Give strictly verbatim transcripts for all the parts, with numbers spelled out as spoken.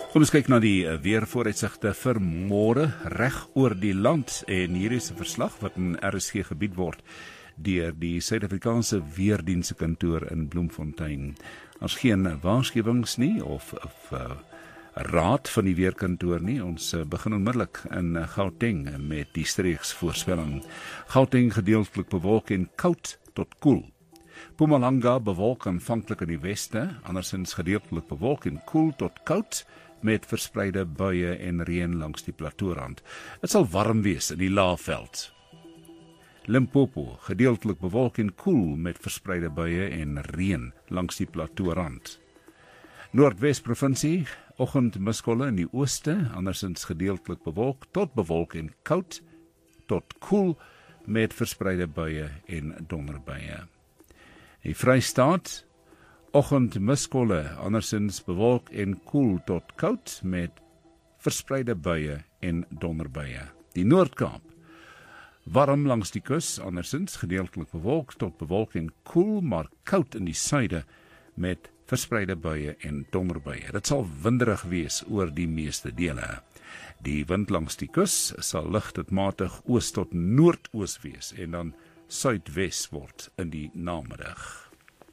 Kom ons kyk na die weervooruitsigte vir môre reg oor die land, en hier is 'n verslag wat in R S G gebied word deur die Suid-Afrikaanse Weerdienste kantoor in Bloemfontein. Ons geen waarskuwings nie of, of uh, raad van die weerkantoor nie. Ons uh, begin onmiddellik in uh, Gauteng met die streeksvoorspelling. Gauteng gedeeltelik bewolk en koud tot koel. Mpumalanga bewolk aanvanklik in die weste, andersins gedeeltelik bewolk en koel tot koud, met verspreide buie en reën langs die plateaurand. Dit sal warm wees in die Laagveld. Limpopo gedeeltelik bewolk en koel met verspreide buie en reën langs die plateaurand. Noordwes provinsie, oggendmiskolle in die ooste, andersins gedeeltelik bewolk tot bewolk en koud tot koel met verspreide buie en donderbuie. Die Vrystaat, oggendmiskolle, andersins bewolk en koel tot koud met verspreide buie en donderbuie. Die Noord-Kaap, warm langs die kus, andersins gedeeltelik bewolk tot bewolk en koel, maar koud in die suide met verspreide buie en donderbuie. Dit sal winderig wees oor die meeste dele. Die wind langs die kus sal lig tot matig oos tot noordoos wees en dan suidwes word in die namiddag.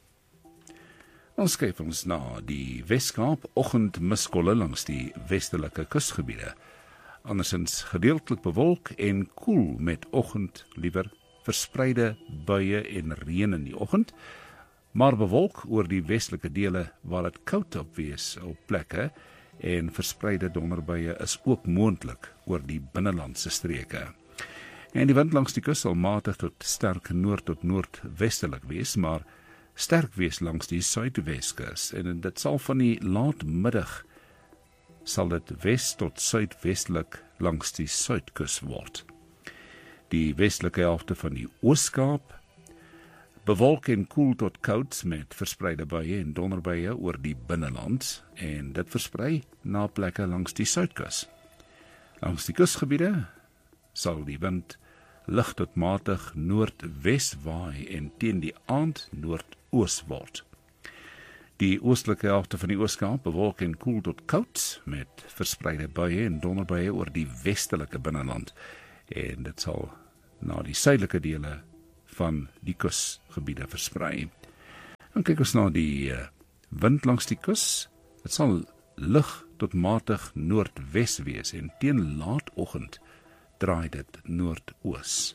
Ons kyk ons na die Weskaap, oggendmiskolle langs die westelike kusgebiede. Andersins gedeeltelik bewolk en koel met oggend liewer verspreide buie en reën in die oggend, maar bewolk oor die westelike dele waar dit koud op wees op plekke en verspreide donderbuie is ook moontlik oor die binnelandse streke. En die wind langs die kus sal matig tot sterk noord tot noordwestelik wees, maar sterk wees langs die suidweskus, en dit sal van die laatmiddag sal dit wes tot suidwestelik langs die suidkus word. Die westelike helfte van die Ooskaap, bewolk en koel tot koud met verspreide buie en donderbuie oor die binneland, en dit versprei na plekke langs die suidkus. Langs die kusgebiede sal die wind lig tot matig noordwes waai en teen die aand noordoos word. Die oostelike helfte van die Ooskaap bewolk en koel tot koud met verspreide buie en donderbuie oor die westelike binneland, en dit sal na die suidelike dele van die kusgebiede versprei. Dan kyk ons na die wind langs die kus. Dit sal lig tot matig noordwes wees en teen laatoggend draai dit noordoos.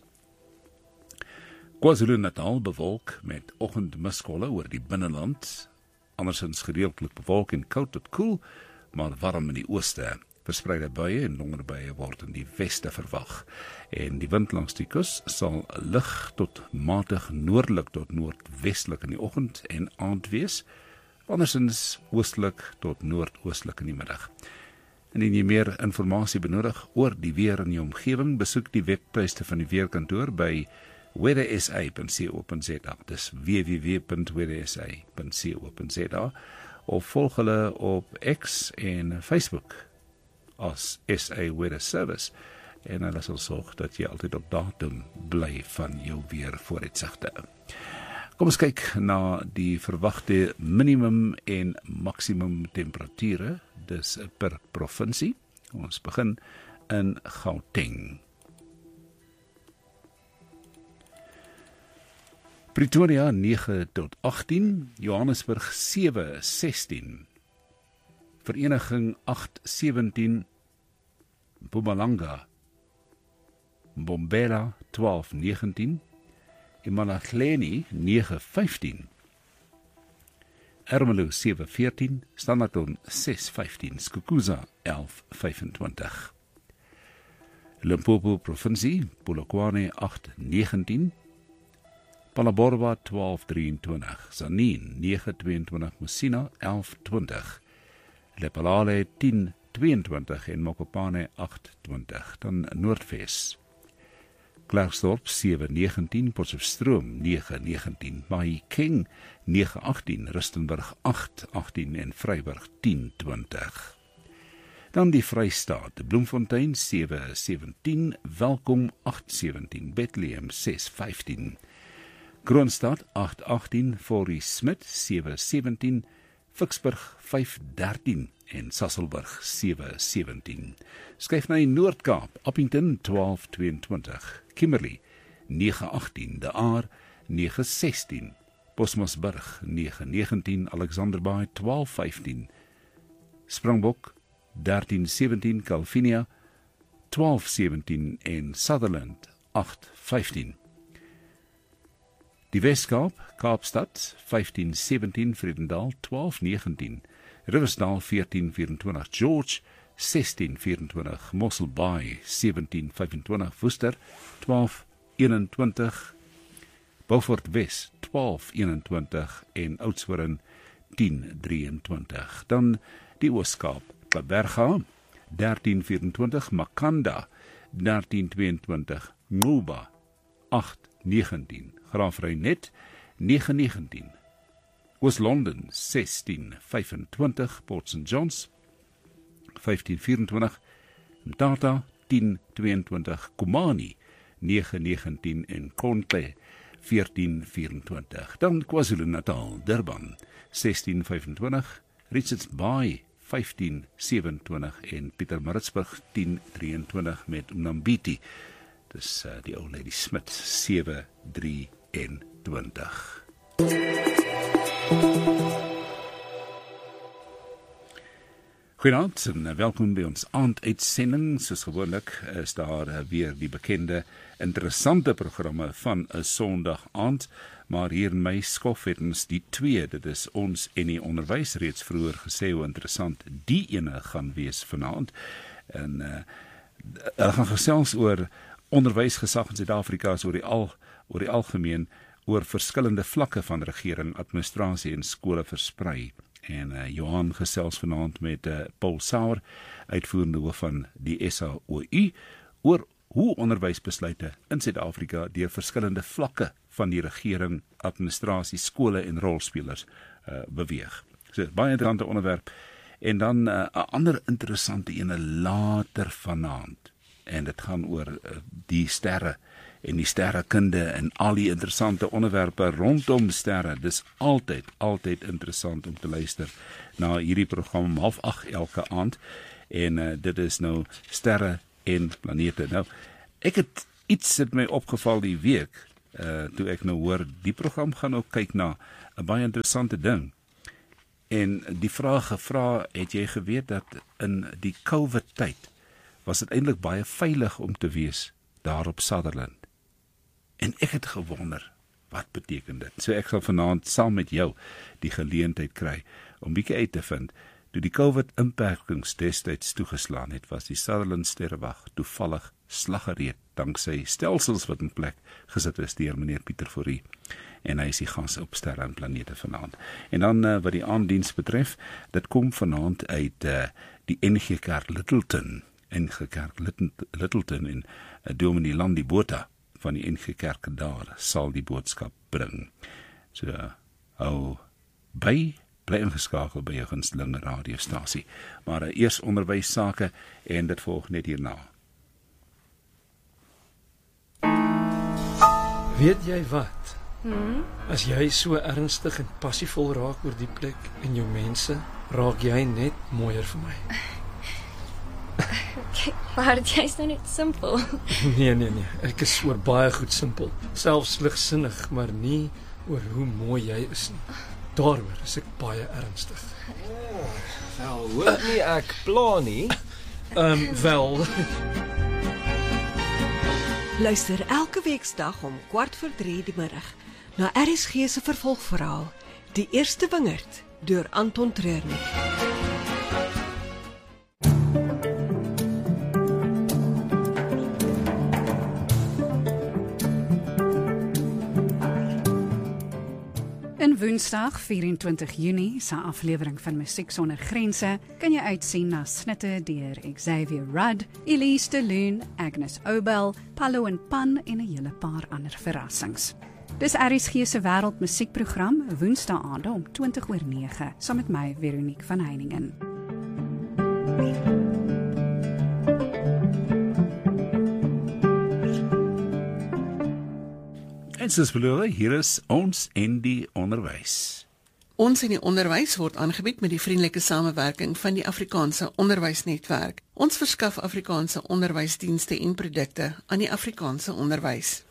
KwaZulu-Natal bewolk met oggendmiskolle oor die binneland, andersins gedeeltelik bewolk en koud tot koel, maar warm in die ooste. Verspreide buie en donderbuie word in die weste verwag, en die wind langs die kus sal lig tot matig noordelik tot noordwestelik in die oggend en aand wees, andersins oostelik tot noordooslik in die middag. Indien jy meer inligting benodig oor die weer in jou omgewing, besoek die webtuiste van die weerkantoor by weather s a punt co punt z a. Dis w w w punt weather s a punt co punt z a, of volg hulle op X en Facebook as S A Weather Service, en hulle sal sorg dat jy altyd op datum bly van jou weervooruitsigte. Kom ons kyk na die verwagte minimum en maksimum temperature, dis per provinsie. Ons begin in Gauteng. Pretoria nege tot agttien, Johannesburg sewe sestien, Vereniging agt sewentien, Mpumalanga, Mbombela twaalf negentien, Emalahleni nege vyftien, Ermelo sewe veertien, Standerton ses vyftien, Skukuza elf vyfentwintig. Limpopo provinsie, Polokwane agt negentien, Palaborwa twaalf drieëntwintig, Tzaneen nege tweeëntwintig, Musina elf twintig, Lephalale tien tweeëntwintig en Mokopane agt twintig. Dan Noordwes, Klerksdorp sewe negentien, Potchefstroom nege negentien, Mahikeng nege agttien, Rustenburg agt agttien en Vryburg tien twintig. Dan die Vrystaat, Bloemfontein sewe sewentien, Welkom agt sewentien, Bethlehem ses vyftien, Kroonstad agt agttien, Fourie Smit sewe sewentien, Vicksburg vyf dertien en Sasolburg sewe sewentien. Skuif na die Noord-Kaap, Appington twaalf tweeëntwintig, Kimberley nege agtien, De Aar nege sestien, Bosmasburg nege negentien, Alexanderbaai twaalf vyftien, Springbok dertien sewentien, Calvinia twaalf sewentien en Sutherland agt vyftien. Die Wes-Kaap, Kaapstad vyftien sewentien, Vredendal twaalf negentien, Riversdal veertien vyfentwintig, George sestien vyfentwintig, Mossel Bay sewentien vyfentwintig, Worcester twaalf eenentwintig, Beaufort Wes twaalf eenentwintig en Oudtshoorn tien drieëntwintig. Dan die Oos-Kaap, Kaapberga dertien vyfentwintig, Makanda dertien tweeëntwintig, Nguba agt negentien, Graafrenet nege negentien, Oos-London sestien vyfentwintig, Port Saint Johns vyftien vyfentwintig, Mthatha tien tweeëntwintig, Komani nege negentien en Contle veertien vyfentwintig. Dan KwaZulu-Natal, Durban sestien vyfentwintig, Richards Bay vyftien sewentwintig en Pietermaritzburg tien drieëntwintig met Mnambiti. Dis uh, die ou Lady Smith sewe drieëntwintig. Goeienaand en welkom by ons aanduitsending. Soos gewoonlik is daar weer die bekende interessante programme van 'n Sondag aand, maar hier in my skof het ons die twee, dit is ons en die onderwys, reeds vroeër gesê hoe interessant die ene gaan wees vanaand. En uh, hulle gaan gesels oor onderwysgesag in Suid-Afrika oor die al oor die algemeen oor verskillende vlakke van regering, administrasie en skole versprei. En uh, Johan gesels vanaand met uh, Paul Sauer, uitvoerende hoof van die S A O U, oor hoe onderwysbesluite in Suid-Afrika deur verskillende vlakke van die regering, administrasie, skole en rolspelers uh, beweeg. So, baie interessante onderwerp. En dan 'n uh, ander interessante ene later vanaand. En dit gaan oor uh, die sterre en die sterrekunde en al die interessante onderwerpe rondom sterre. Dis altyd, altyd interessant om te luister na hierdie program om half agt elke aand. En uh, dit is nou sterre en planete. Nou, ek het iets het my opgeval die week, uh, toe ek nou hoor, die program gaan ook kyk na 'n baie interessante ding. En die vraag gevra, het jy geweet dat in die COVID-tyd was dit eintlik baie veilig om te wees daar op Sutherland? En ek het gewonder, wat beteken dit? So ek sal vanaand saam met jou die geleentheid kry om bietjie uit te vind. Toe die COVID-inperkings destyds toegeslaan het, was die Sutherland sterrewag toevallig slaggereed, danksy stelsels wat in plek gesit is deur meneer Pieter Fourie. En hy is die gas op sterre en planete vanaand. En dan uh, wat die aanddiens betref, dit kom vanaand uit uh, die N G Kerk Littleton, N G Kerk Littleton en uh, Dominee Landi Botha van die N G Kerk daar sal die boodskap bring. So, uh, hou by, bly ingeskakel by jou gunsteling radiostasie. Maar uh, eers onderwysake en dit volg net hierna. Weet jy wat? Hmm? As jy so ernstig en passievol raak oor die plek en jou mense, raak jy net mooier vir my. Kijk, maar jy's nou net simpel. Nee, nee, nee, ek is oor baie goed simpel. Selfs ligsinnig, maar nie oor hoe mooi jy is nie. Daaroor is ek baie ernstig. Oh, wel, hoor nie ek pla nie. Ehm, um, wel... Luister elke weeksdag om kwart voor drie die middag na R S G se vervolgverhaal, Die Eerste Wingerd, deur Anton Treurnig. In Woensdag vyf-en-twintig Junie se aflewering van Musiek Sonder Grense kan jy uitsien na snitte deur Xavier Rudd, Elise de Lune, Agnes Obel, Paulo en Pan en 'n hele paar ander verrassings. Dis R S G se wêreldmusiekprogram Woensdaande om twintig oor nege saam met my Veronique van Heiningen. En soos beloof, hier is ons en die onderwys. Ons in die onderwys word aangebied met die vriendelike samewerking van die Afrikaanse Onderwysnetwerk. Ons verskaf Afrikaanse onderwysdienste en produkte aan die Afrikaanse onderwys.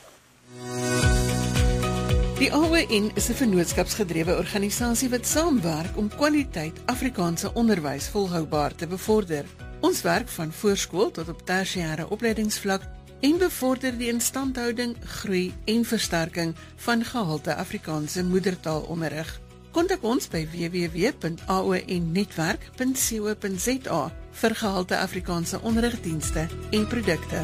Die A O N is 'n vennootskapsgedrewe organisasie wat saamwerk om kwaliteit Afrikaanse onderwys volhoubaar te bevorder. Ons werk van voorskool tot op tersiêre opleidingsvlak en bevorder die instandhouding, groei en versterking van gehalte Afrikaanse moedertaalonderrig. Kontak ons by w w w punt a o n netwerk punt co punt z a vir gehalte Afrikaanse onderrigdienste en produkte.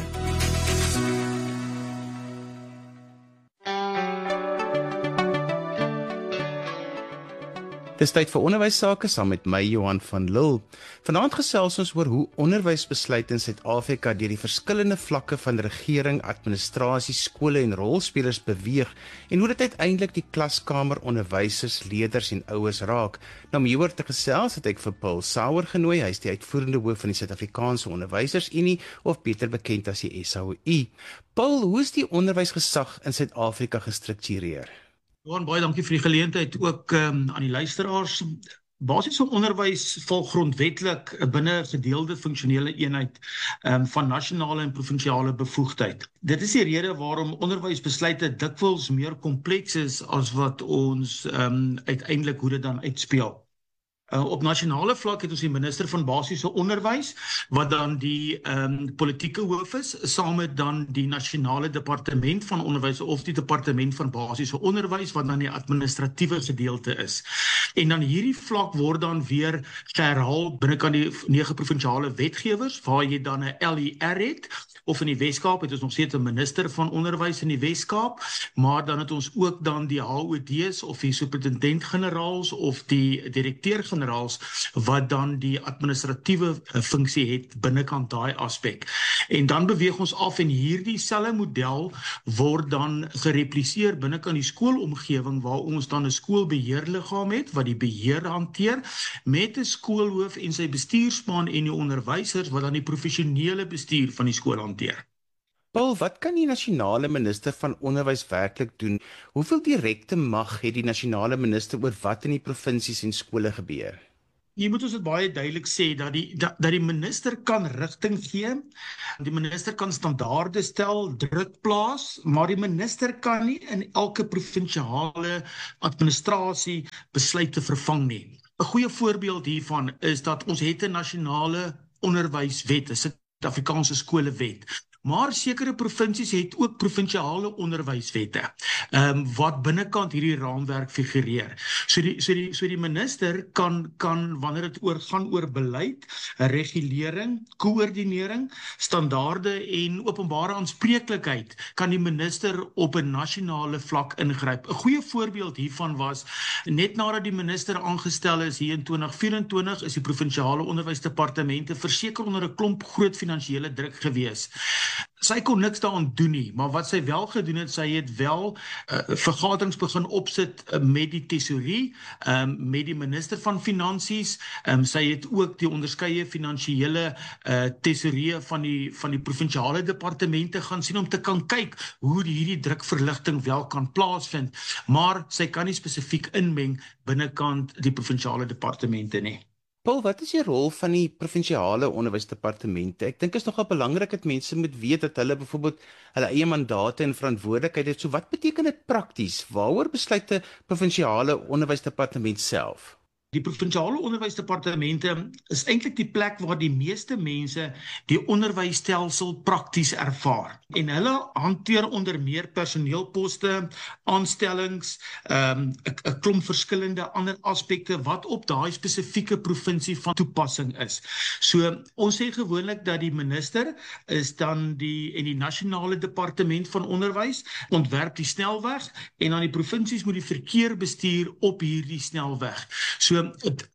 Dis tyd vir onderwysake saam met my Johan van Lille. Vanaand gesels ons oor hoe onderwysbesluite in Suid-Afrika deur die verskillende vlakke van regering, administrasie, skole en rolspelers beweeg en hoe dit uiteindelik die klaskamer, onderwysers, leerders en ouers raak. Nou om hieroor te gesels het ek vir Paul Sauer genooi. Hy is die uitvoerende hoof van die Suid-Afrikaanse Onderwysersunie of beter bekend as die S A O U. Paul, hoe is die onderwysgesag in Suid-Afrika gestruktureer? Johan, baie dankie vir die geleentheid, ook um, aan die luisteraars. Basiese onderwys val grondwetlik binne 'n gedeelde funksionele eenheid um, van nasionale en provinsiale bevoegdheid. Dit is die rede waarom onderwysbesluite dikwels meer kompleks is as wat ons um, uiteindelik hoe dit dan uitspeel. Uh, op nasionale vlak het ons die minister van basiese onderwys, wat dan die um, politieke hoof is, saam met dan die nasionale departement van onderwys of die departement van basiese onderwys, wat dan die administratiewe gedeelte is. En dan hierdie vlak word dan weer herhaal binnekant die nege provinsiale wetgewers, waar jy dan 'n L E R het, of in die Weskaap het ons nog steeds 'n minister van onderwys in die Weskaap, maar dan het ons ook dan die H O D's of die superintendent-generaals of die direkteur-generaals wat dan die administratiewe funksie het binnekant daai aspek. En dan beweeg ons af en hierdie selfe model word dan gerepliseer binnekant die skoolomgewing waar ons dan 'n skoolbeheerliggaam het wat die beheer hanteer met 'n skoolhoof en sy bestuurspan en die onderwysers wat dan die professionele bestuur van die skool hanteer. Paul, wat kan die nasionale minister van onderwys werklik doen? Hoeveel direkte mag het die nasionale minister oor wat in die provinsies en skole gebeur? Jy moet ons dit baie duidelik sê, dat die, dat, dat die minister kan rigting gee, die minister kan standaarde stel, druk plaas, maar die minister kan nie in elke provinsiale administrasie besluite vervang nie. 'n Goeie voorbeeld hiervan is dat ons het 'n nasionale onderwyswet, 'n Suid-Afrikaanse skolewet. Maar sekere provinsies het ook provinsiale onderwyswette, um, wat binnekant hierdie raamwerk figureer. So die, so die, so die minister kan, kan wanneer dit oor gaan oor beleid, regulering, koördinering, standaarde en openbare aanspreeklikheid, kan die minister op 'n nasionale vlak ingryp. 'n Goeie voorbeeld hiervan was, net nadat die minister aangestel is hier in twintig vyf-en-twintig, is die provinsiale onderwysdepartemente verseker onder 'n klomp groot finansiële druk gewees. Sy kon niks daaraan doen nie, maar wat sy wel gedoen het, sy het wel uh, vergaderings begin opsit uh, met die tesourie, um, met die minister van finansies, um, sy het ook die onderskeie finansiële uh, tesourieë van die, van die provinsiale departemente gaan sien om te kan kyk hoe die hierdie drukverligting wel kan plaasvind, maar sy kan nie spesifiek inmeng binnekant die provinsiale departemente nie. Paul, wat is die rol van die provinsiale onderwysdepartemente? Ek dink is nogal belangrik dat mense moet weet dat hulle byvoorbeeld hulle eie mandate en verantwoordelikheid het. So wat beteken dit prakties? Waaroor besluit die provinsiale onderwysdepartement self? Die provinsiale onderwysdepartemente is eintlik die plek waar die meeste mense die onderwysstelsel prakties ervaar. En hulle hanteer onder meer personeelposte, aanstellings, 'n um, klomp verskillende ander aspekte wat op daai spesifieke provinsie van toepassing is. So ons sê gewoonlik dat die minister is dan die en die nasionale departement van onderwys ontwerp die snelweg en dan die provinsies moet die verkeer bestuur op hierdie snelweg. So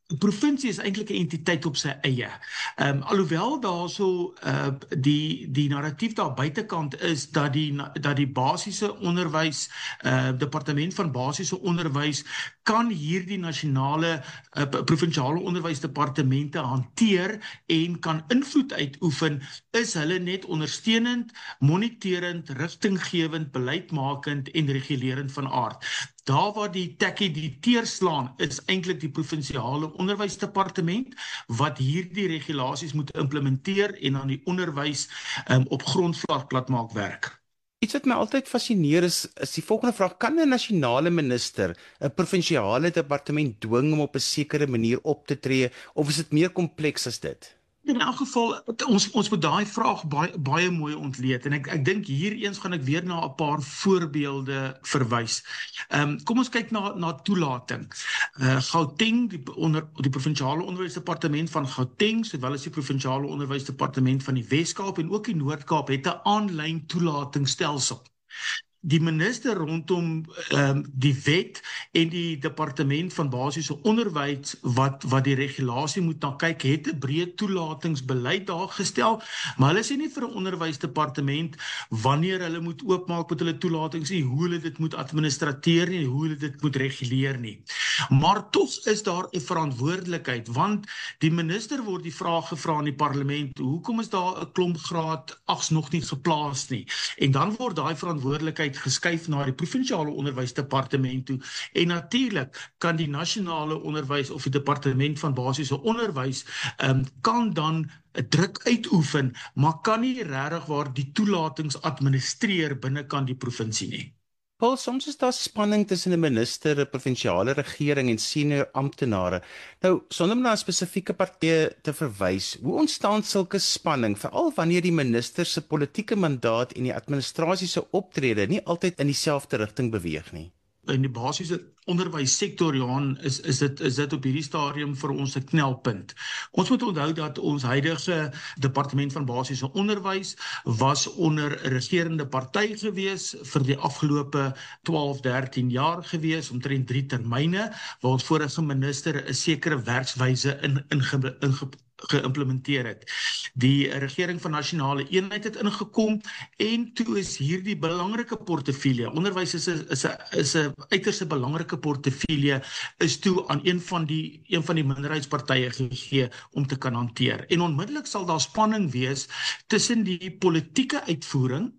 'n provinsie is eintlik 'n entiteit op sy eie. Um, alhoewel daar so uh, die die narratief daar buitekant is dat die dat die basiese onderwys, uh, departement van basiese onderwys kan hierdie nasionale uh, provinsiale onderwysdepartemente hanteer en kan invloed uitoefen, is hulle net ondersteunend, moniterend, rigtinggewend, beleidmakend en regulerend van aard. Daar waar die tekkie die teerslaan is eintlik die provinsiale onderwysdepartement wat hierdie regulasies moet implementeer en aan die onderwys um, op grondvlak laat maak werk. Iets wat my altyd fascineer is, is die volgende vraag: kan 'n nasionale minister 'n provinsiale departement dwing om op 'n sekere manier op te tree, of is dit meer kompleks as dit? In elk geval, ons ons moet daai vraag baie baie mooi ontleed en ek ek dink hier eens gaan ek weer na 'n paar voorbeelde verwys. Ehm um, kom ons kyk na na toelating. Uh, Gauteng, die onder die provinsiale onderwysdepartement van Gauteng, sowel as die provinsiale onderwysdepartement van die Wes-Kaap en ook die Noord-Kaap het 'n aanlyn toelatingstelsel. Die minister rondom um, die wet en die departement van basiese onderwys wat wat die regulasie moet na kyk, het 'n breë toelatingsbeleid daar gestel, maar hulle sê nie vir 'n onderwysdepartement wanneer hulle moet oopmaak met hulle toelatings nie, hoe hulle dit moet administreer nie, hoe hulle dit moet reguleer nie. Maar tog is daar 'n verantwoordelikheid, want die minister word die vraag gevra in die parlement, hoekom is daar 'n klomp graad agt nog nie geplaas nie? En dan word daai verantwoordelikheid geskuif na die provinsiale onderwysdepartement toe, en natuurlik kan die nasionale onderwys of die departement van basiese onderwys um, kan dan 'n druk uitoefen, maar kan nie regtig waar die toelatings administreer binnekant die provinsie nie. Paul, soms is daar spanning tussen 'n minister, 'n provinsiale regering en senior amptenare. Nou, sonder om na 'n spesifieke partye te verwys, hoe ontstaan sulke spanning, veral wanneer die minister se politieke mandaat en die administrasie se optrede nie altyd in dieselfde rigting beweeg nie? In die basiese onderwyssektor, Johan, is is dit is dit op hierdie stadium vir ons 'n knelpunt. Ons moet onthou dat ons huidige departement van basiese onderwys was onder 'n regerende party gewees vir die afgelope twaalf, dertien jaar gewees, omtrent drie termyne, waar ons vorige minister 'n sekere werkswyse in in, in, in geïmplementeer het. Die regering van nasionale eenheid het ingekom en toe is hierdie belangrike portefeulje, onderwys is 'n is 'n is 'n uiters belangrike portefeulje, is toe aan een van die een van die minderheidspartye gegee om te kan hanteer. En onmiddellik sal daar spanning wees tussen die politieke uitvoering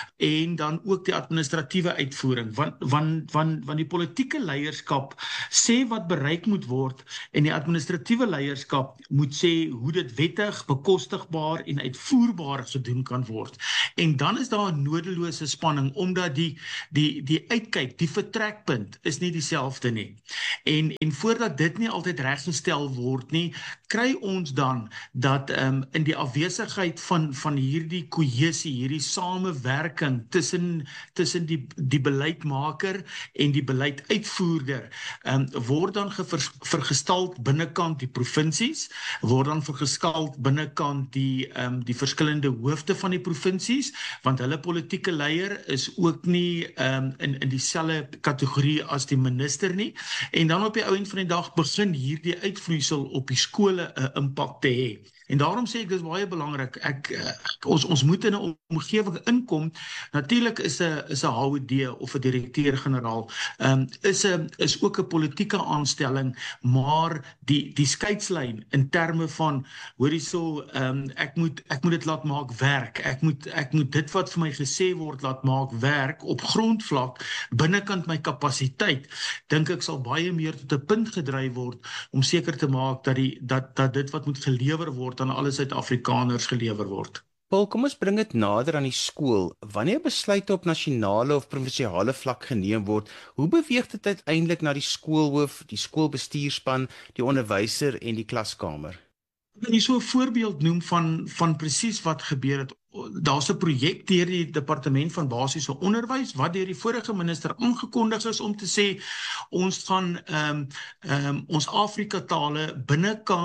en dan ook die administratiewe uitvoering, want, want, want, want die politieke leierskap sê wat bereik moet word en die administratiewe leierskap moet sê hoe dit wettig, bekostigbaar en uitvoerbaar gedoen kan word. En dan is daar 'n nodelose spanning, omdat die, die, die uitkyk, die vertrekpunt is nie dieselfde nie. En, en voordat dit nie altyd reggestel word nie, kry ons dan dat um, in die afwesigheid van, van hierdie kohesie, hierdie samewerking tussen, tussen die, die beleidmaker en die beleiduitvoerder, um, word dan vergestald binnekant die provinsies, word dan vergestald binnekant die, um, die verskillende hoofde van die provinsies, want hulle politieke leier is ook nie um, in, in dieselfde kategorie as die minister nie, en dan op die ou end van die dag begin hierdie uitvloeisel op die skole 'n impak te hê. En daarom sê ek, dis baie belangrik, ek, ek, ons, ons moet in 'n omgewing inkom, natuurlik is 'n is 'n H O D of 'n direkteur-generaal, um, is, a, is ook 'n politieke aanstelling, maar die, die skeidslyn in terme van, hoor hierso, um, ek moet ek moet dit laat maak werk, ek moet, ek moet dit wat vir my gesê word laat maak werk op grondvlak, binnekant my kapasiteit, dink ek sal baie meer tot 'n punt gedryf word, om seker te maak dat, die, dat, dat dit wat moet gelewer word, aan alle Suid-Afrikaners gelewer word. Paul, kom ons bring dit nader aan die skool. Wanneer besluite op nasionale of provinsiale vlak geneem word, hoe beweeg dit uiteindelik na die skoolhoof, die skoolbestuurspan, die onderwyser en die klaskamer? Ek wil hier so 'n voorbeeld noem van, van presies wat gebeur het. Daar's 'n projek deur die departement van basiese onderwys wat deur die vorige minister aangekondig is om te sê ons gaan um, um, ons Afrika tale binnekant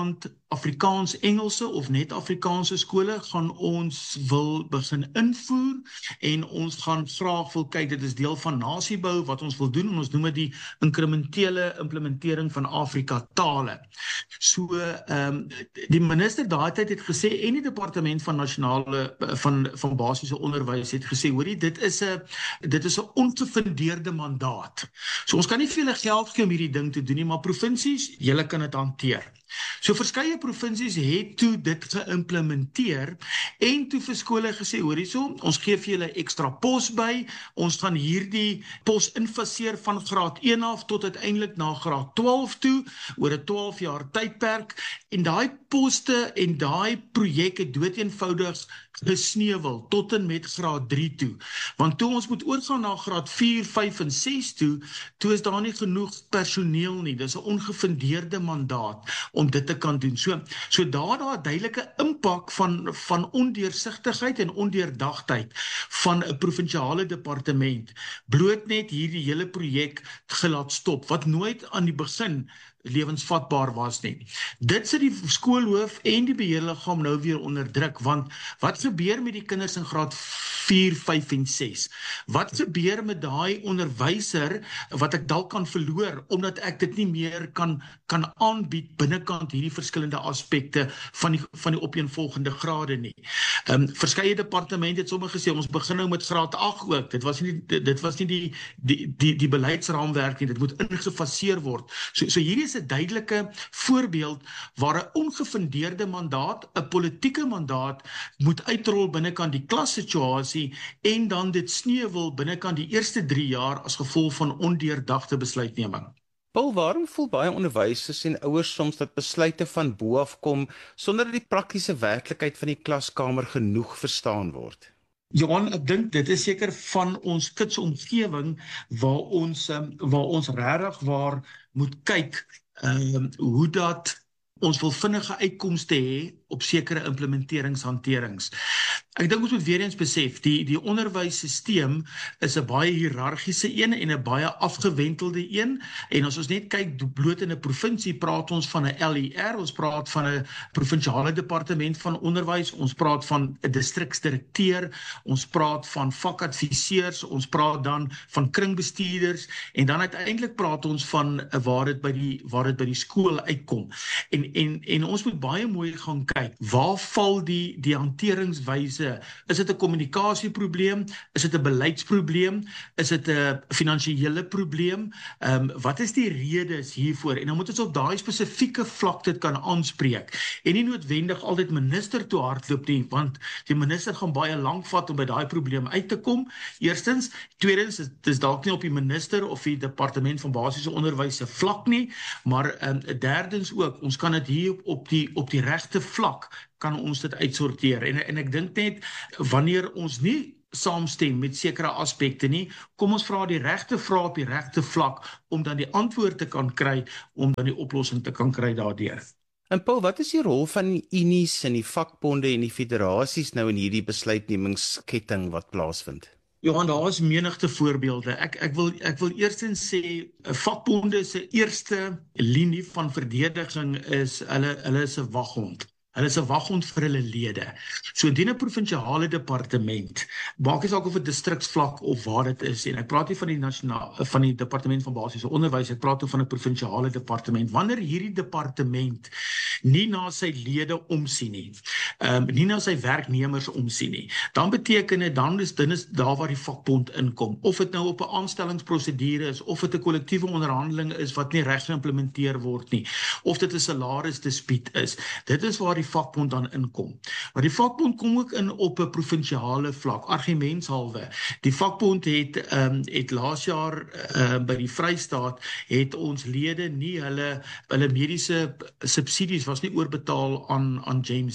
Afrikaans-Engelse of net Afrikaanse skole gaan ons wil begin invoer en ons gaan graag wil kyk, dit is deel van nasiebou wat ons wil doen en ons noem dit die inkrementele implementering van Afrika tale. So um, die minister daai tyd het gesê en die departement van nasionale van van basiese onderwys het gesê, hoorie, dit is 'n dit is 'n ongefundeerde mandaat. So ons kan nie vir julle geld gee om hierdie ding te doen nie, maar provinsies, julle kan dit hanteer. So verskeie provinsies het toe dit geïmplementeer en toe vir skole gesê, hoor hierso, ons gee vir julle ekstra pos by, ons gaan hierdie pos infaseer van graad een af tot uiteindelik na graad twaalf toe, oor 'n twaalf jaar tydperk, en daai poste en daai projek het doeteenvoudig gesneuwel tot en met graad drie toe. Want toe ons moet oorgaan na graad vier, vyf en ses toe, toe is daar nie genoeg personeel nie. Dis 'n ongefundeerde mandaat om dit te kan doen. So, so daar daar 'n duidelike impak van, van ondeursigtigheid en ondeurdagtheid van 'n provinsiale departement, bloot net hierdie hele projek gelaat stop, wat nooit aan die begin lewensvatbaar was nie. Dit sit die skoolhoof en die beheerliggaam nou weer onder druk, want wat gebeur met die kinders in graad vier, vyf en ses? Wat gebeur met daai onderwyser wat ek dalk kan verloor, omdat ek dit nie meer kan, kan aanbied binnekant hierdie verskillende aspekte van die, van die opeenvolgende grade nie. Um, verskeie departemente het sommer gesê, ons begin nou met graad agt ook, dit was nie, dit was nie die, die, die, die beleidsraamwerk nie, dit moet ingefaseer word. So, so hierdie is 'n duidelike voorbeeld waar 'n ongefundeerde mandaat, 'n politieke mandaat moet uitrol binnekant die klassituasie en dan dit sneuwel binnekant die eerste drie jaar as gevolg van ondeurdagte besluitneming. Paul, waarom voel baie onderwysers en ouers soms dat besluite van bo af kom sonder dat die praktiese werklikheid van die klaskamer genoeg verstaan word? Johan, ek dink dit is seker van ons kidsomgewing waar ons waar ons regtig waar moet kyk um, hoe dat ons wil vinnige uitkomste hê op sekere implementeringshanterings. Ek dink ons moet weer eens besef, die, die onderwyssysteem is 'n baie hiërargiese een en 'n baie afgewentelde een, en as ons net kyk bloot in 'n provinsie, praat ons van 'n L E R, ons praat van 'n provinsiale departement van onderwys, ons praat van 'n distriksdirekteur, ons praat van vakadviseurs, ons praat dan van kringbestuurders, en dan uiteindelik praat ons van waar dit by die, waar dit by die skool uitkom. En, en, en ons moet baie mooi gaan kyk, waar val die, die hanteringswyse? Is dit 'n kommunikasieprobleem? Is dit 'n beleidsprobleem? Is dit 'n finansiële probleem? Um, wat is die redes hiervoor? En dan moet ons op daai spesifieke vlak dit kan aanspreek. En nie noodwendig altyd minister toe hardloop nie, want die minister gaan baie lank vat om by daai probleem uit te kom. Eerstens, tweedens, dit is dalk nie op die minister of die departement van basiese onderwys se vlak nie, maar um, derdens ook, ons kan dit hier op die, op die regte vlak kan ons dit uitsorteer. En, en ek dink net, wanneer ons nie saamstem met sekere aspekte nie, kom ons vra die regte vrae op die regte vlak, om dan die antwoord te kan kry, om dan die oplossing te kan kry daardeur. En Paul, wat is die rol van die unies en die vakbonde en die federasies nou in hierdie besluitnemingsketting wat plaasvind? Johan, daar is menigte voorbeelde. Ek, ek, wil, ek wil eerstens sê, vakbonde se eerste linie van verdediging is, hulle, hulle is 'n waghond. Hulle is 'n waghond vir hulle lede. So indien 'n provinsiale departement, maak nie saak of dit distriksvlak of waar dit is, en ek praat nie van die nasionale van die departement van basiese onderwys, ek praat van 'n provinsiale departement. Wanneer hierdie departement nie na sy lede omsien nie, um, nie na sy werknemers omsien nie, dan beteken dit dan is dit is daar waar die vakbond inkom. Of dit nou op 'n aanstellingsprosedure is, of dit 'n kollektiewe onderhandeling is wat nie reg geïmplementeer word nie, of dit 'n salarisdispuut is. Dit is waar die vakbond dan inkom. Maar die vakbond kom ook in op 'n provinsiale vlak, argumentshalwe. Die vakbond het um, het laas jaar uh, by die Vrystaat het ons lede nie hulle hulle mediese subsidies was nie oorbetaal aan aan James nie.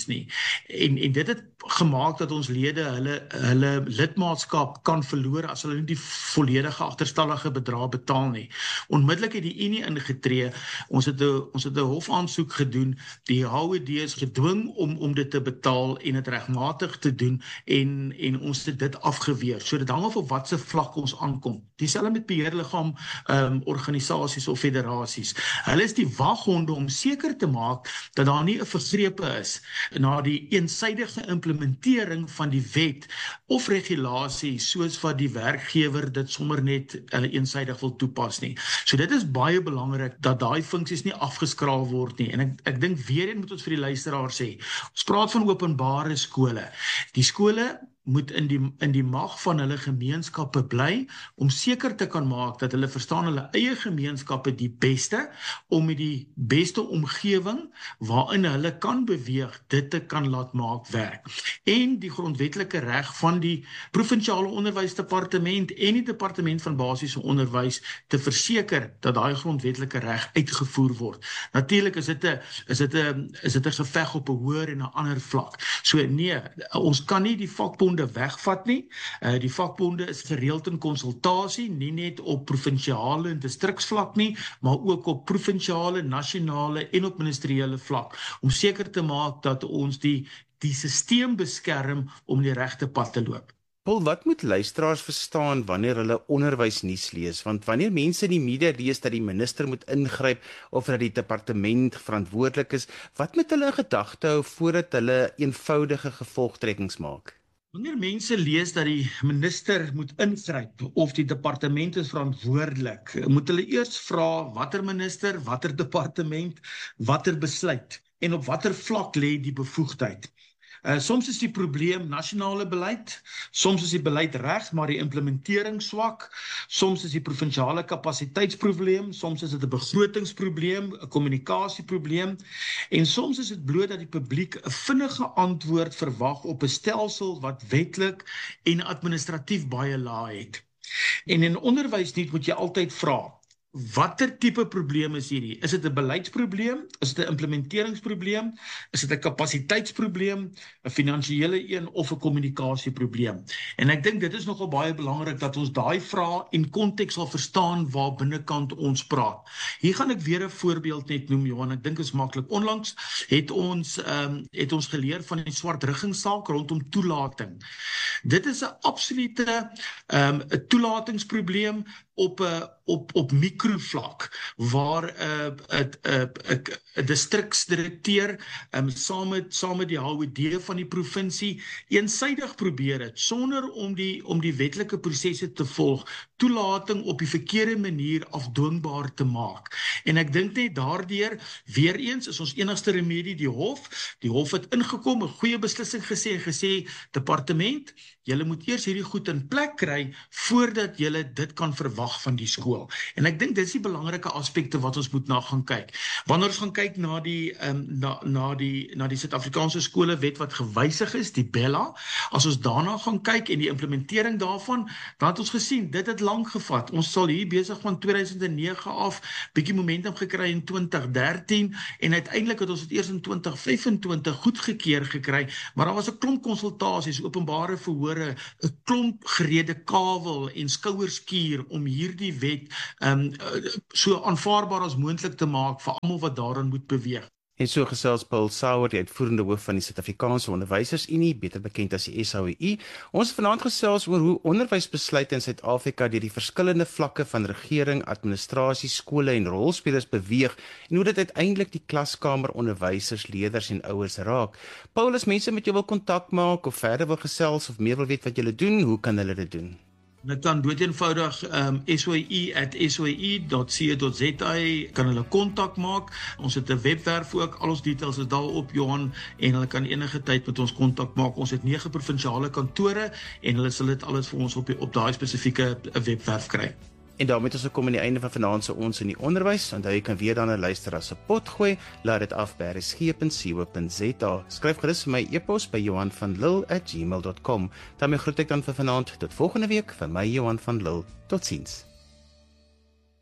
En en dit het gemaak dat ons lede hulle hulle lidmaatskap kan verloor as hulle nie die volledige agterstallige bedrag betaal nie. Onmiddellik het die Unie ingetree. Ons het 'n ons het 'n hofaansoek gedoen. Die H O D is gedwing om om dit te betaal en dit regmatig te doen en en ons het dit afgeweer. So dit hang af op watse vlak ons aankom. Dieselfde met beheerliggaam um, organisasies of federasies. Hulle is die waghonde om seker te maak dat daar nie 'n vergrepe is na die eensydige implementering van die wet of regulasie soos wat die werkgewer dit sommer net uh, eensydig wil toepas nie. So dit is baie belangrik dat daai funksies nie afgeskraal word nie. En ek ek dink weer een moet ons vir die luisteraar sê. Ons praat van openbare skole. Die skole moet in die in die mag van hulle gemeenskappe bly om seker te kan maak dat hulle verstaan hulle eie gemeenskappe die beste om met die beste omgewing waarin hulle kan beweeg dit te kan laat maak werk. En die grondwetlike reg van die provinsiale onderwysdepartement en die departement van basiese onderwys te verseker dat daai grondwetlike reg uitgevoer word. Natuurlik is dit 'n is dit 'n is dit 'n geveg op 'n hoër en 'n ander vlak. So nee, ons kan nie die vakbonde wegvat nie. Uh, die vakbonde is gereeld in konsultasie, nie net op provinsiale en distriksvlak nie, maar ook op provinsiale, nasionale en op ministeriële vlak, om seker te maak dat ons die, die sisteem beskerm om die regte pad te loop. Paul, wat moet luisteraars verstaan wanneer hulle onderwysnuus lees? Want wanneer mense in die media lees dat die minister moet ingryp of dat die departement verantwoordelik is, wat moet hulle in gedagte hou voordat hulle eenvoudige gevolgtrekkings maak? Wanneer mense lees dat die minister moet ingryp of die departement is verantwoordelik, moet hulle eers vra watter minister, watter departement, watter besluit en op watter vlak lê die bevoegdheid. Uh, soms is die probleem nasionale beleid, soms is die beleid reg, maar die implementering swak, soms is die provinsiale kapasiteitsprobleem, soms is dit 'n begrotingsprobleem, 'n kommunikasieprobleem, en soms is dit bloot dat die publiek 'n vinnige antwoord verwag op 'n stelsel wat wetlik en administratief baie laag het. En in onderwysnuus moet jy altyd vra, watter tipe probleem is hierdie? Is dit 'n beleidsprobleem? Is dit 'n implementeringsprobleem? Is dit 'n kapasiteitsprobleem, 'n finansiële een of 'n kommunikasieprobleem? En ek dink dit is nogal baie belangrik dat ons daai vrae in konteks sal verstaan waar binnekant ons praat. Hier gaan ek weer 'n voorbeeld net noem, Johan. Ek dink is maklik. Onlangs het ons um, het ons geleer van die swart riggingssaak rondom toelating. Dit is 'n absolute um, 'n toelatingsprobleem op 'n op op mikrovlak waar 'n uh, 'n 'n 'n distriksdirekteur um, saam met saam met die H O D van die provinsie eensydig probeer het sonder om die om die wetlike prosesse te volg, toelating op die verkeerde manier afdwingbaar te maak. En ek dink net daardeur weer eens is ons enigste remedie die hof. Die hof het ingekom, 'n goeie beslissing gesê en gesê departement, julle moet eers hierdie goed in plek kry voordat julle dit kan verwag van die skool. En ek dink dit is die belangrike aspekte wat ons moet na gaan kyk. Wanneer ons gaan kyk na die um, na na die na die Suid-Afrikaanse skolewet wat gewysig is, die Bella, as ons daarna gaan kyk en die implementering daarvan, dan het ons gesien dit het lank gevat. Ons sal hier besig van twee duisend nege af bietjie momentum gekry in twintig dertien en uiteindelik het ons dit eers in twintig vyf en twintig goedgekeur gekry, maar daar was 'n klomp konsultasies, openbare verhore, 'n klomp gerede kawel en skouerskuur om hierdie wet um, so aanvaarbaar as moontlik te maak vir almal wat daarin moet beweeg. En so gesels Paul Sauer, die uitvoerende hoof van die Suid-Afrikaanse Onderwysersunie, beter bekend as die S H O I. Ons het vanaand gesels oor hoe onderwysbesluite in Suid-Afrika deur die verskillende vlakke van regering, administrasie, skole en rolspelers beweeg en hoe dit uiteindelik die klaskamer, onderwysers, leerders en ouers raak. Paul, as mense met jou wil kontak maak of verder wil gesels of meer wil weet wat julle doen, hoe kan hulle dit doen? Dit kan doeteenvoudig um, S O I at S O I dot co dot Z A kan hulle kontak maak. Ons het 'n webwerf ook, al ons details is daar op, Johan, en hulle kan enige tyd met ons kontak maak. Ons het nege provinsiale kantore en hulle sal dit alles vir ons op, op daai spesifieke webwerf kry. En daarmee het ons gekom aan die einde van vanaand se Ons in die Onderwys. Onthou jy kan weer dan 'n luister as 'n pot gooi. Laat dit af by r s g punt co punt z a. Skryf gerus vir my e-pos by johan van lille at gmail dot com. daarmee groet ek dan vir vanaand tot volgende week van my Johan van Lille. Totsiens.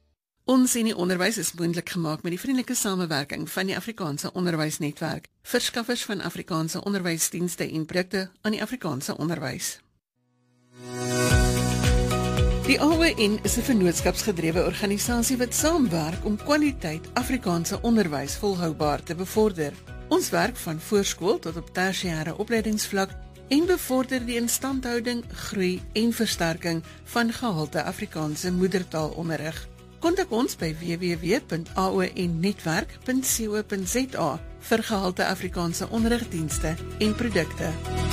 Ons en die onderwys is moontlik gemaak met die vriendelike samewerking van die Afrikaanse Onderwysnetwerk, verskaffers van Afrikaanse onderwysdienste en produkte aan die Afrikaanse onderwys. Die A O N is 'n vennootskapsgedrewe organisasie wat saamwerk om kwaliteit Afrikaanse onderwys volhoubaar te bevorder. Ons werk van voorskool tot op tersiêre opleidingsvlak en bevorder die instandhouding, groei en versterking van gehalte Afrikaanse moedertaalonderrig. Kontak ons by w w w punt a o n netwerk punt co punt z a vir gehalte Afrikaanse onderrigdienste en produkte.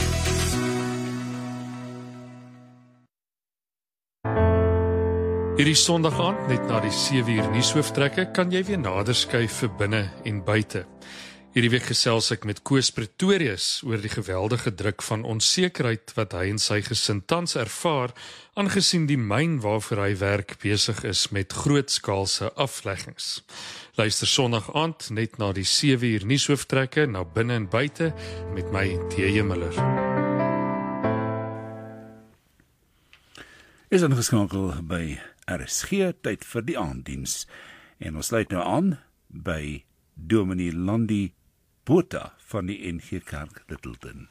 Hierdie Sondag aand, net na die sewe uur nuushooftrekke, kan jy weer nader skuif vir binne en buite. Hierdie week gesels ek met Koos Pretorius oor die geweldige druk van onsekerheid wat hy en sy gesin tans ervaar, aangesien die myn waarvoor hy werk besig is met grootskaalse afleggings. Luister Sondag aand, net na die sewe uur nuushooftrekke, na binne en buite, met my T J Miller. Is ingeskakel by R S G, tyd vir die aanddiens. En ons sluit nou aan by Dominee Landi Botha van die N G Kerk Littleton.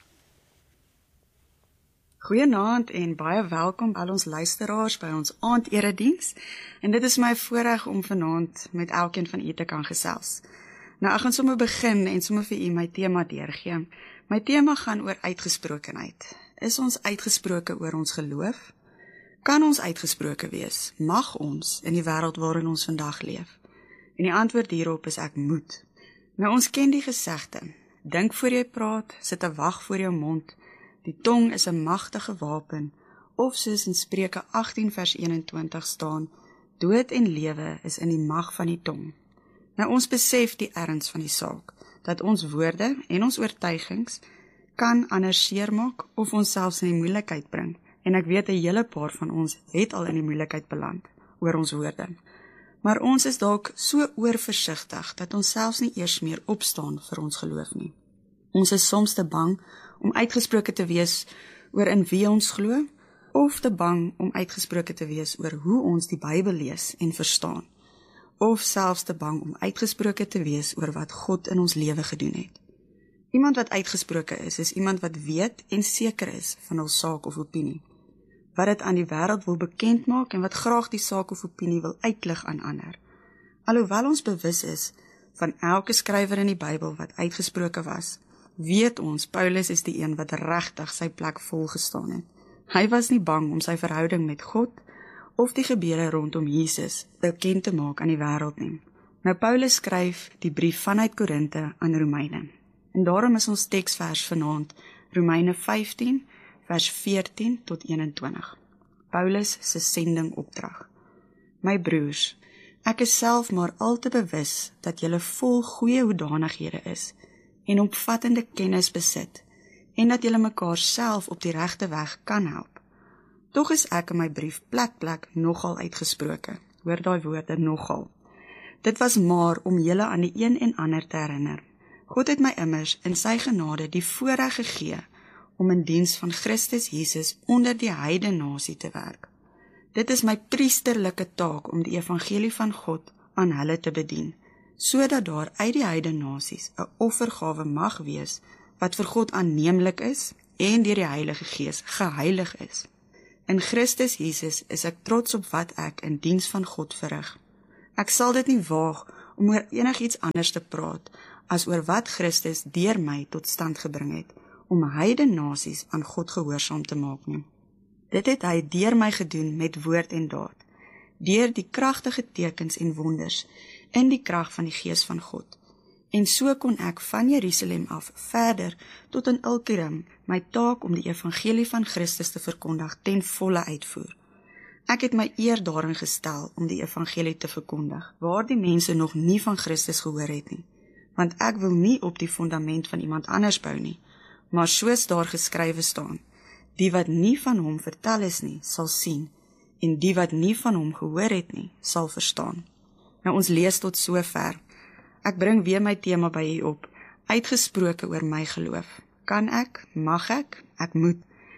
Goeienaand en baie welkom al ons luisteraars by ons aanderediens. En dit is my voorreg om vanaand met elkeen van u te kan gesels. Nou ek gaan sommer begin en sommer vir u my tema deurgee. My tema gaan oor uitgesprokenheid. Is ons uitgesproke oor ons geloof? Kan ons uitgesproke wees? Mag ons in die wêreld waarin ons vandag leef? En die antwoord hierop is ek moet. Nou ons ken die gesegde, dink voor jy praat, sit 'n wag voor jou mond, die tong is 'n magtige wapen, of soos in Spreuke agttien vers eenentwintig staan, dood en lewe is in die mag van die tong. Nou ons besef die erns van die saak, dat ons woorde en ons oortuigings kan ander seermaak of ons selfs in die moeilikheid bring. En ek weet 'n hele paar van ons het al in die moeilikheid beland oor ons woorde. Maar ons is dalk so oorversigtig dat ons selfs nie eers meer opstaan vir ons geloof nie. Ons is soms te bang om uitgesproke te wees oor in wie ons glo, of te bang om uitgesproke te wees oor hoe ons die Bybel lees en verstaan, of selfs te bang om uitgesproke te wees oor wat God in ons lewe gedoen het. Iemand wat uitgesproke is, is iemand wat weet en seker is van hul saak of opinie, wat dit aan die wêreld wil bekend maak en wat graag die saak of opinie wil uitlig aan ander. Alhoewel ons bewus is van elke skrywer in die Bybel wat uitgesproke was, weet ons Paulus is die een wat regtig sy plek vol gestaan het. Hy was nie bang om sy verhouding met God of die gebeure rondom Jesus bekend te maak aan die wêreld nie. Nou Paulus skryf die brief vanuit Korinte aan Romeine. En daarom is ons teksvers vanaand Romeine vyftien vers veertien tot eenentwintig. Paulus se sendingopdrag. My broers, ek is self maar al te bewus dat julle vol goeie hoedanighede is en opvattende kennis besit en dat julle mekaar self op die regte weg kan help. Tog is ek in my brief plek plek nogal uitgesproke. Hoor daai woorde nogal. Dit was maar om julle aan die een en ander te herinner. God het my immers in sy genade die voorreg gegee om in diens van Christus Jesus onder die heidenasie te werk. Dit is my priesterlike taak om die evangelie van God aan hulle te bedien, sodat daar uit die heidenasies 'n offergawe mag wees wat vir God aanneemlik is en deur die Heilige Gees geheilig is. In Christus Jesus is ek trots op wat ek in diens van God verrig. Ek sal dit nie waag om oor enigiets anders te praat as oor wat Christus deur my tot stand gebring het, om heidenasies aan God gehoorsaam te maak nie. Dit het hy deur my gedoen met woord en daad, deur die kragtige tekens en wonders, in die krag van die Gees van God. En so kon ek van Jerusalem af verder tot in Ilkerium my taak om die evangelie van Christus te verkondig ten volle uitvoer. Ek het my eer daarin gestel om die evangelie te verkondig, waar die mense nog nie van Christus gehoor het nie, want ek wil nie op die fundament van iemand anders bou nie, maar soos daar geskrywe staan, die wat nie van hom vertel is nie, sal sien, en die wat nie van hom gehoor het nie, sal verstaan. Nou ons lees tot so ver. Ek bring weer my tema by u op, uitgesproke oor my geloof. Kan ek, mag ek, ek moet.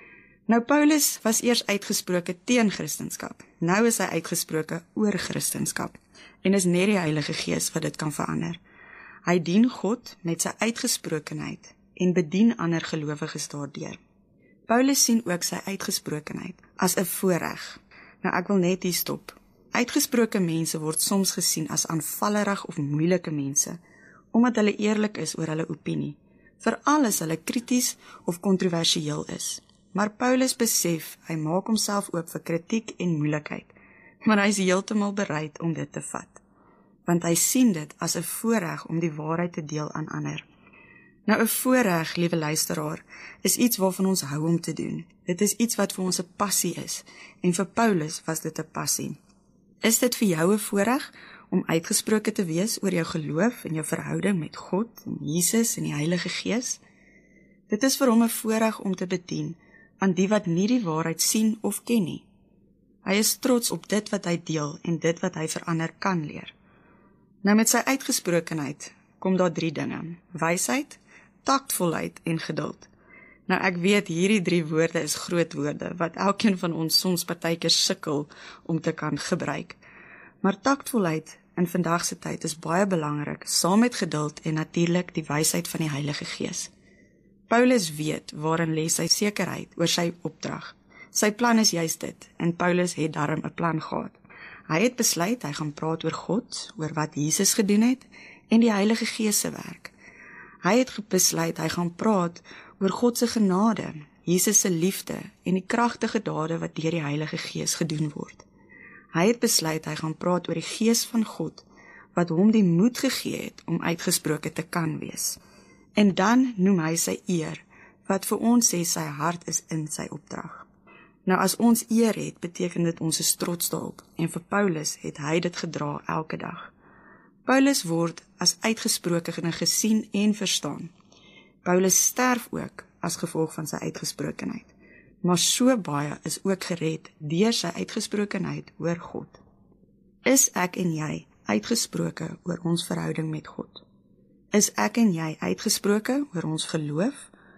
Nou Paulus was eers uitgesproke teen Christendom. Nou is hy uitgesproke oor Christendom. En is net die Heilige Gees wat dit kan verander. Hy dien God met sy uitgesprokenheid en bedien ander gelowiges daardeur. Paulus sien ook sy uitgesprokenheid as 'n voorreg. Nou ek wil net hier stop. Uitgesproke mense word soms gesien as aanvallerig of moeilike mense, omdat hulle eerlik is oor hulle opinie, veral as hulle krities of kontroversieel is. Maar Paulus besef, hy maak homself oop vir kritiek en moeilikheid, maar hy is heeltemal bereid om dit te vat, want hy sien dit as 'n voorreg om die waarheid te deel aan ander. Nou 'n voorreg, liewe luisteraar, is iets waarvan ons hou om te doen. Dit is iets wat vir ons 'n passie is, en vir Paulus was dit 'n passie. Is dit vir jou 'n voorreg om uitgesproke te wees oor jou geloof en jou verhouding met God en Jesus en die Heilige Gees? Dit is vir hom 'n voorreg om te bedien aan die wat nie die waarheid sien of ken nie. Hy is trots op dit wat hy deel en dit wat hy vir ander kan leer. Nou met sy uitgesprokenheid kom daar drie dinge: wysheid, taktvolheid en geduld. Nou ek weet hierdie drie woorde is groot woorde wat elkeen van ons soms partykeer sukkel om te kan gebruik. Maar taktvolheid in vandag se tyd is baie belangrik, saam met geduld en natuurlik die wysheid van die Heilige Gees. Paulus weet waarin lê sy sekerheid oor sy opdrag. Sy plan is juist dit, en Paulus het daarom 'n plan gehad. Hy het besluit hy gaan praat oor God, oor wat Jesus gedoen het, en die Heilige Gees se werk. Hy het besluit hy gaan praat oor God se genade, Jesus se liefde en die kragtige dade wat deur die Heilige Gees gedoen word. Hy het besluit hy gaan praat oor die Gees van God, wat hom die moed gegee het om uitgesproke te kan wees. En dan noem hy sy eer, wat vir ons sê sy hart is in sy opdrag. Nou as ons eer het, beteken dit ons is trots daarop, en vir Paulus het hy dit gedra elke dag. Paulus word as uitgesproke gesien en verstaan. Paulus sterf ook as gevolg van sy uitgesprokenheid, maar so baie is ook gered deur sy uitgesprokenheid oor God. Is ek en jy uitgesproke oor ons verhouding met God? Is ek en jy uitgesproke oor ons geloof?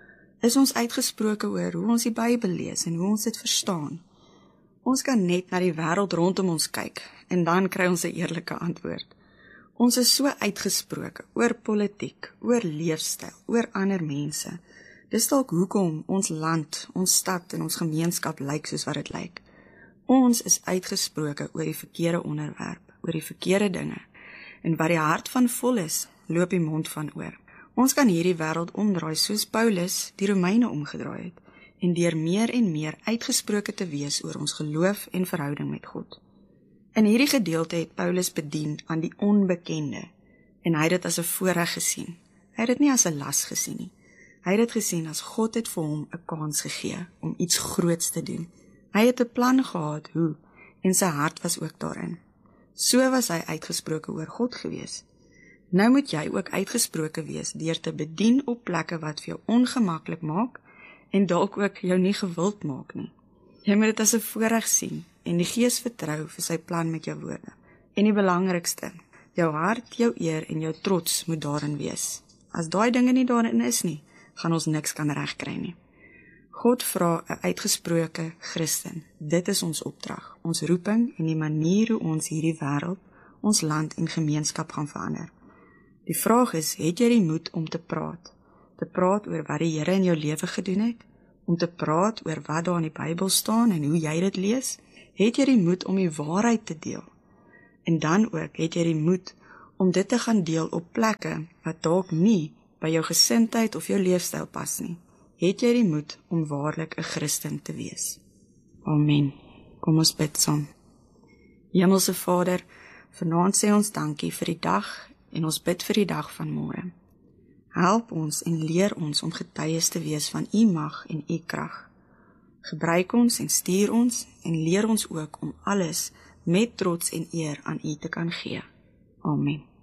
Is ons uitgesproke oor hoe ons die Bybel lees en hoe ons dit verstaan? Ons kan net na die wêreld rondom ons kyk en dan kry ons 'n eerlike antwoord. Ons is so uitgesproke oor politiek, oor leefstyl, oor ander mense. Dis dalk hoekom ons land, ons stad en ons gemeenskap lyk soos wat dit lyk. Ons is uitgesproke oor die verkeerde onderwerp, oor die verkeerde dinge. En wat die hart van vol is, loop die mond van oor. Ons kan hierdie wêreld omdraai soos Paulus die Romeine omgedraai het, en deur meer en meer uitgesproke te wees oor ons geloof en verhouding met God. In hierdie gedeelte het Paulus bedien aan die onbekende, en hy het dit as 'n voorreg gesien. Hy het dit nie as 'n las gesien nie. Hy het dit gesien as God het vir hom 'n kans gegee om iets groots te doen. Hy het 'n plan gehad hoe, en sy hart was ook daarin. So was hy uitgesproke oor God gewees. Nou moet jy ook uitgesproke wees deur te bedien op plekke wat vir jou ongemaklik maak en dalk ook jou nie gewild maak nie. Jy moet dit as 'n voorreg sien en die Gees vertrou vir sy plan met jou woorde. En die belangrikste, jou hart, jou eer en jou trots moet daarin wees. As daai dinge nie daarin is nie, gaan ons niks kan regkry nie. God vra 'n uitgesproke Christen. Dit is ons opdrag, ons roeping en die manier hoe ons hierdie wêreld, ons land en gemeenskap gaan verander. Die vraag is, het jy die moed om te praat? Te praat oor wat die Here in jou lewe gedoen het? Om te praat oor wat daar in die Bybel staan en hoe jy dit lees? Het jy die moed om die waarheid te deel? En dan ook, het jy die moed om dit te gaan deel op plekke wat dalk nie by jou gesindheid of jou leefstyl pas nie? Het jy die moed om waarlik 'n Christen te wees? Amen. Kom ons bid saam. Hemelse Vader, vanaand sê ons dankie vir die dag en ons bid vir die dag van môre. Help ons en leer ons om getuies te wees van U mag en U krag. Gebruik ons en stuur ons en leer ons ook om alles met trots en eer aan U te kan gee. Amen.